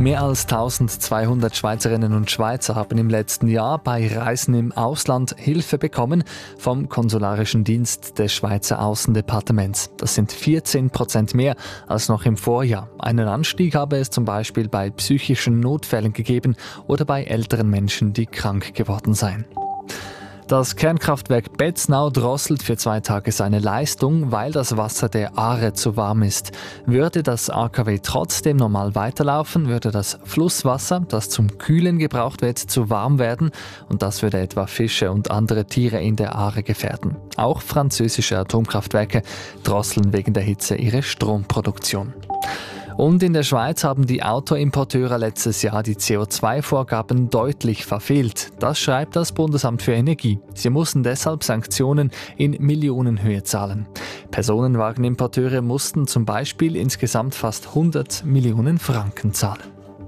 Mehr als 1200 Schweizerinnen und Schweizer haben im letzten Jahr bei Reisen im Ausland Hilfe bekommen vom Konsularischen Dienst des Schweizer Aussendepartements. Das sind 14% mehr als noch im Vorjahr. Einen Anstieg habe es zum Beispiel bei psychischen Notfällen gegeben oder bei älteren Menschen, die krank geworden seien. Das Kernkraftwerk Betznau drosselt für 2 Tage seine Leistung, weil das Wasser der Aare zu warm ist. Würde das AKW trotzdem normal weiterlaufen, würde das Flusswasser, das zum Kühlen gebraucht wird, zu warm werden und das würde etwa Fische und andere Tiere in der Aare gefährden. Auch französische Atomkraftwerke drosseln wegen der Hitze ihre Stromproduktion. Und in der Schweiz haben die Autoimporteure letztes Jahr die CO2-Vorgaben deutlich verfehlt. Das schreibt das Bundesamt für Energie. Sie mussten deshalb Sanktionen in Millionenhöhe zahlen. Personenwagenimporteure mussten zum Beispiel insgesamt fast 100 Millionen Franken zahlen.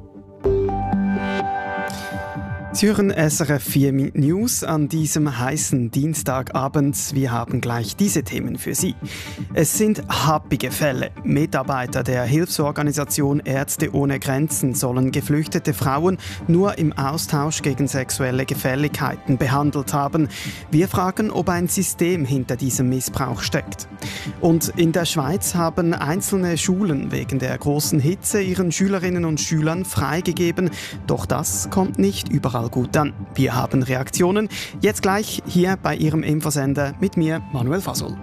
Sie hören SRF 4 News an diesem heißen Dienstagabend. Wir haben gleich diese Themen für Sie. Es sind happige Fälle. Mitarbeiter der Hilfsorganisation Ärzte ohne Grenzen sollen geflüchtete Frauen nur im Austausch gegen sexuelle Gefälligkeiten behandelt haben. Wir fragen, ob ein System hinter diesem Missbrauch steckt. Und in der Schweiz haben einzelne Schulen wegen der großen Hitze ihren Schülerinnen und Schülern freigegeben. Doch das kommt nicht überall gut an. Wir haben Reaktionen. Jetzt gleich hier bei Ihrem Infosender mit mir, Manuel Fasol.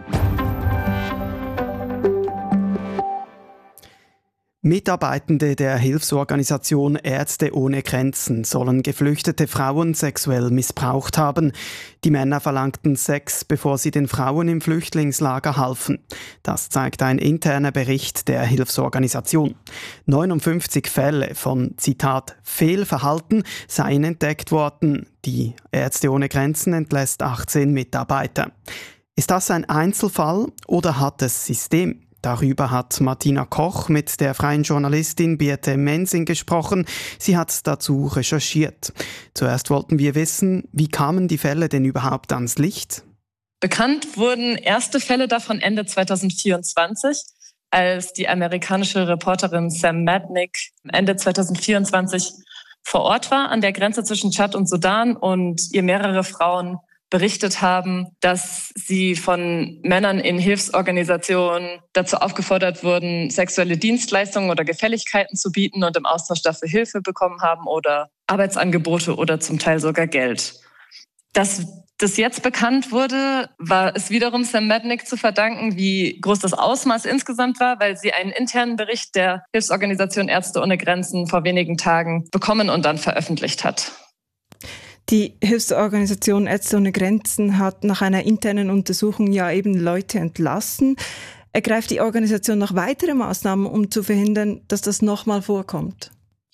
Mitarbeitende der Hilfsorganisation Ärzte ohne Grenzen sollen geflüchtete Frauen sexuell missbraucht haben. Die Männer verlangten Sex, bevor sie den Frauen im Flüchtlingslager halfen. Das zeigt ein interner Bericht der Hilfsorganisation. 59 Fälle von, Zitat, Fehlverhalten seien entdeckt worden. Die Ärzte ohne Grenzen entlässt 18 Mitarbeiter. Ist das ein Einzelfall oder hat es System? Darüber hat Martina Koch mit der freien Journalistin Birte Mensing gesprochen. Sie hat dazu recherchiert. Zuerst wollten wir wissen, wie kamen die Fälle denn überhaupt ans Licht? Bekannt wurden erste Fälle davon Ende 2024, als die amerikanische Reporterin Sam Madnick Ende 2024 vor Ort war an der Grenze zwischen Tschad und Sudan und ihr mehrere Frauen berichtet haben, dass sie von Männern in Hilfsorganisationen dazu aufgefordert wurden, sexuelle Dienstleistungen oder Gefälligkeiten zu bieten und im Austausch dafür Hilfe bekommen haben oder Arbeitsangebote oder zum Teil sogar Geld. Dass das jetzt bekannt wurde, war es wiederum Sam Madnick zu verdanken, wie groß das Ausmaß insgesamt war, weil sie einen internen Bericht der Hilfsorganisation Ärzte ohne Grenzen vor wenigen Tagen bekommen und dann veröffentlicht hat. Die Hilfsorganisation Ärzte ohne Grenzen hat nach einer internen Untersuchung ja eben Leute entlassen. Ergreift die Organisation noch weitere Maßnahmen, um zu verhindern, dass das nochmal vorkommt?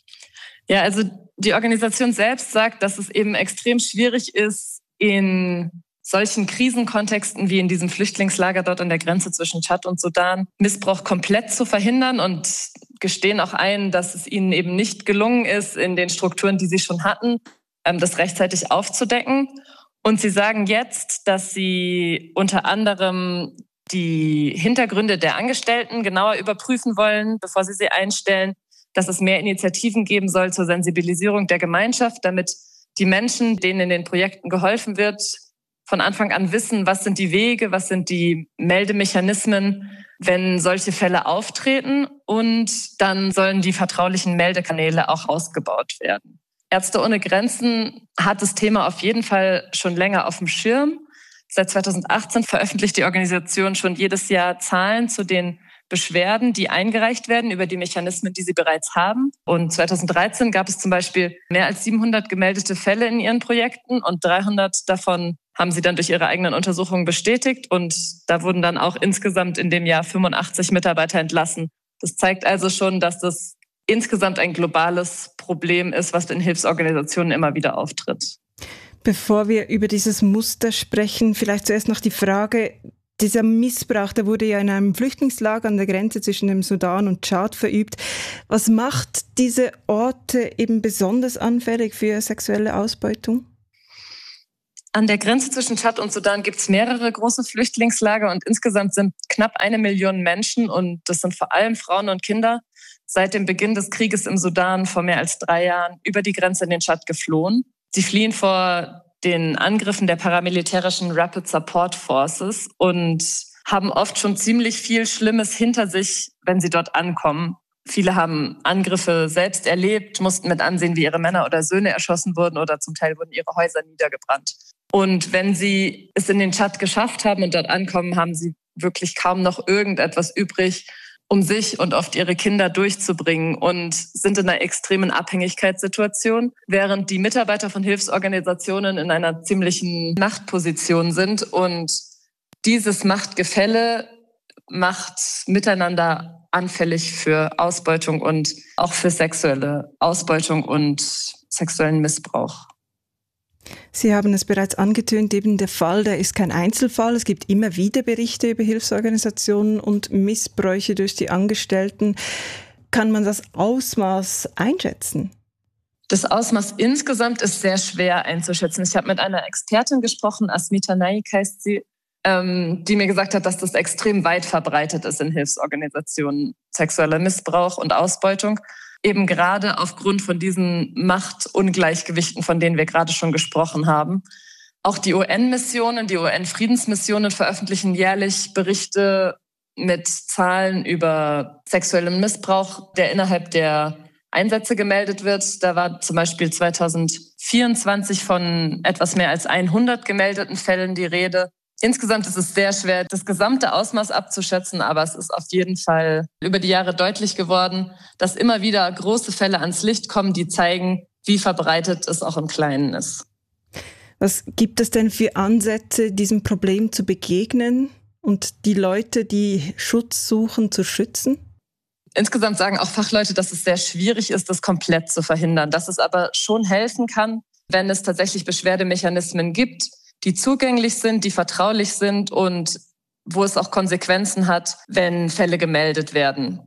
Ja, also die Organisation selbst sagt, dass es eben extrem schwierig ist, in solchen Krisenkontexten wie in diesem Flüchtlingslager dort an der Grenze zwischen Tschad und Sudan Missbrauch komplett zu verhindern und gestehen auch ein, dass es ihnen eben nicht gelungen ist, in den Strukturen, die sie schon hatten, das rechtzeitig aufzudecken. Und sie sagen jetzt, dass sie unter anderem die Hintergründe der Angestellten genauer überprüfen wollen, bevor sie einstellen, dass es mehr Initiativen geben soll zur Sensibilisierung der Gemeinschaft, damit die Menschen, denen in den Projekten geholfen wird, von Anfang an wissen, was sind die Wege, was sind die Meldemechanismen, wenn solche Fälle auftreten. Und dann sollen die vertraulichen Meldekanäle auch ausgebaut werden. Ärzte ohne Grenzen hat das Thema auf jeden Fall schon länger auf dem Schirm. Seit 2018 veröffentlicht die Organisation schon jedes Jahr Zahlen zu den Beschwerden, die eingereicht werden über die Mechanismen, die sie bereits haben. Und 2013 gab es zum Beispiel mehr als 700 gemeldete Fälle in ihren Projekten und 300 davon haben sie dann durch ihre eigenen Untersuchungen bestätigt. Und da wurden dann auch insgesamt in dem Jahr 85 Mitarbeiter entlassen. Das zeigt also schon, dass das insgesamt ein globales Problem ist, was in Hilfsorganisationen immer wieder auftritt. Bevor wir über dieses Muster sprechen, vielleicht zuerst noch die Frage, dieser Missbrauch, der wurde ja in einem Flüchtlingslager an der Grenze zwischen dem Sudan und Tschad verübt. Was macht diese Orte eben besonders anfällig für sexuelle Ausbeutung? An der Grenze zwischen Tschad und Sudan gibt es mehrere große Flüchtlingslager und insgesamt sind knapp 1 Million Menschen und das sind vor allem Frauen und Kinder seit dem Beginn des Krieges im Sudan vor mehr als 3 Jahren über die Grenze in den Tschad geflohen. Sie fliehen vor den Angriffen der paramilitärischen Rapid Support Forces und haben oft schon ziemlich viel Schlimmes hinter sich, wenn sie dort ankommen. Viele haben Angriffe selbst erlebt, mussten mit ansehen, wie ihre Männer oder Söhne erschossen wurden oder zum Teil wurden ihre Häuser niedergebrannt. Und wenn sie es in den Tschad geschafft haben und dort ankommen, haben sie wirklich kaum noch irgendetwas übrig, um sich und oft ihre Kinder durchzubringen und sind in einer extremen Abhängigkeitssituation, während die Mitarbeiter von Hilfsorganisationen in einer ziemlichen Machtposition sind. Und dieses Machtgefälle macht miteinander anfällig für Ausbeutung und auch für sexuelle Ausbeutung und sexuellen Missbrauch. Sie haben es bereits angetönt, eben der Fall, der ist kein Einzelfall. Es gibt immer wieder Berichte über Hilfsorganisationen und Missbräuche durch die Angestellten. Kann man das Ausmaß einschätzen? Das Ausmaß insgesamt ist sehr schwer einzuschätzen. Ich habe mit einer Expertin gesprochen, Asmita Naik heißt sie, die mir gesagt hat, dass das extrem weit verbreitet ist in Hilfsorganisationen, sexueller Missbrauch und Ausbeutung. Eben gerade aufgrund von diesen Machtungleichgewichten, von denen wir gerade schon gesprochen haben. Auch die UN-Missionen, die UN-Friedensmissionen veröffentlichen jährlich Berichte mit Zahlen über sexuellen Missbrauch, der innerhalb der Einsätze gemeldet wird. Da war zum Beispiel 2024 von etwas mehr als 100 gemeldeten Fällen die Rede. Insgesamt ist es sehr schwer, das gesamte Ausmaß abzuschätzen, aber es ist auf jeden Fall über die Jahre deutlich geworden, dass immer wieder große Fälle ans Licht kommen, die zeigen, wie verbreitet es auch im Kleinen ist. Was gibt es denn für Ansätze, diesem Problem zu begegnen und die Leute, die Schutz suchen, zu schützen? Insgesamt sagen auch Fachleute, dass es sehr schwierig ist, das komplett zu verhindern, dass es aber schon helfen kann, wenn es tatsächlich Beschwerdemechanismen gibt, die zugänglich sind, die vertraulich sind und wo es auch Konsequenzen hat, wenn Fälle gemeldet werden.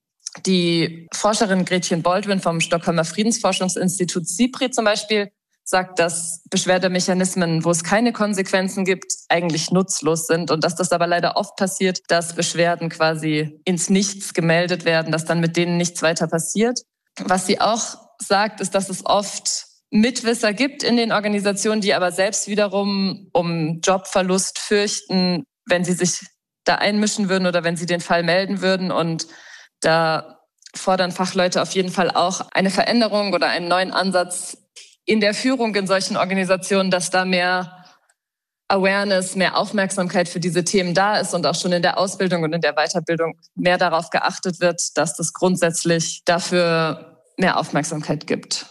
Die Forscherin Gretchen Baldwin vom Stockholmer Friedensforschungsinstitut SIPRI zum Beispiel sagt, dass Beschwerdemechanismen, wo es keine Konsequenzen gibt, eigentlich nutzlos sind und dass das aber leider oft passiert, dass Beschwerden quasi ins Nichts gemeldet werden, dass dann mit denen nichts weiter passiert. Was sie auch sagt, ist, dass es oft Mitwisser gibt in den Organisationen, die aber selbst wiederum um Jobverlust fürchten, wenn sie sich da einmischen würden oder wenn sie den Fall melden würden. Und da fordern Fachleute auf jeden Fall auch eine Veränderung oder einen neuen Ansatz in der Führung in solchen Organisationen, dass da mehr Awareness, mehr Aufmerksamkeit für diese Themen da ist und auch schon in der Ausbildung und in der Weiterbildung mehr darauf geachtet wird, dass es grundsätzlich dafür mehr Aufmerksamkeit gibt.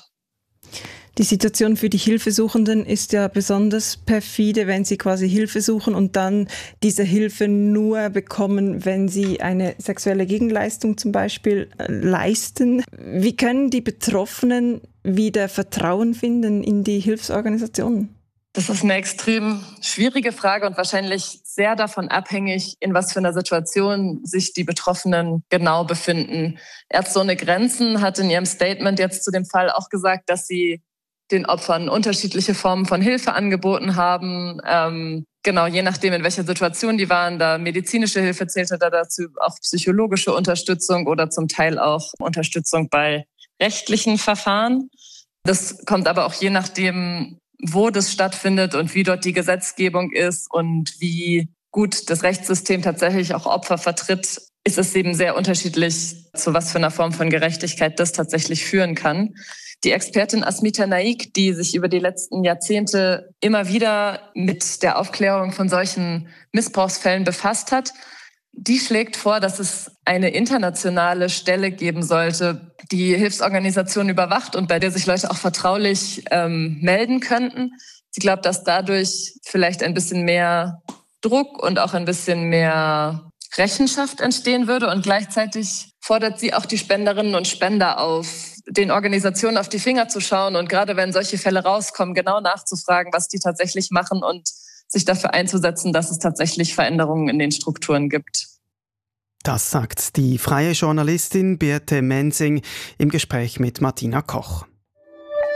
Die Situation für die Hilfesuchenden ist ja besonders perfide, wenn sie quasi Hilfe suchen und dann diese Hilfe nur bekommen, wenn sie eine sexuelle Gegenleistung zum Beispiel leisten. Wie können die Betroffenen wieder Vertrauen finden in die Hilfsorganisationen? Das ist eine extrem schwierige Frage und wahrscheinlich sehr davon abhängig, in was für einer Situation sich die Betroffenen genau befinden. Ärzte ohne Grenzen hat in ihrem Statement jetzt zu dem Fall auch gesagt, dass sie den Opfern unterschiedliche Formen von Hilfe angeboten haben. Genau, je nachdem, in welcher Situation die waren. Da medizinische Hilfe zählte da dazu, auch psychologische Unterstützung oder zum Teil auch Unterstützung bei rechtlichen Verfahren. Das kommt aber auch je nachdem, wo das stattfindet und wie dort die Gesetzgebung ist und wie gut das Rechtssystem tatsächlich auch Opfer vertritt, ist es eben sehr unterschiedlich, zu was für einer Form von Gerechtigkeit das tatsächlich führen kann. Die Expertin Asmita Naik, die sich über die letzten Jahrzehnte immer wieder mit der Aufklärung von solchen Missbrauchsfällen befasst hat, die schlägt vor, dass es eine internationale Stelle geben sollte, die Hilfsorganisationen überwacht und bei der sich Leute auch vertraulich melden könnten. Sie glaubt, dass dadurch vielleicht ein bisschen mehr Druck und auch ein bisschen mehr Rechenschaft entstehen würde. Und gleichzeitig fordert sie auch die Spenderinnen und Spender auf, den Organisationen auf die Finger zu schauen und gerade wenn solche Fälle rauskommen, genau nachzufragen, was die tatsächlich machen und sich dafür einzusetzen, dass es tatsächlich Veränderungen in den Strukturen gibt. Das sagt die freie Journalistin Birte Mensing im Gespräch mit Martina Koch.